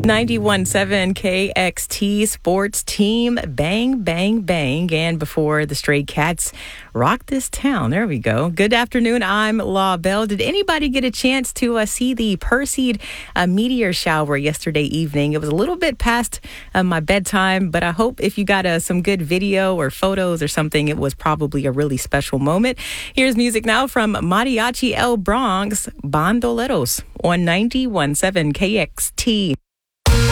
91.7 KXT Sports Team, bang, bang, bang. And before the Stray Cats rock this town. There we go. Good afternoon. I'm Law Bell. Did anybody get a chance to see the Perseid meteor shower yesterday evening? It was a little bit past my bedtime, but I hope if you got some good video or photos or something, it was probably a really special moment. Here's music now from Mariachi El Bronx, Bandoleros on 91.7 KXT.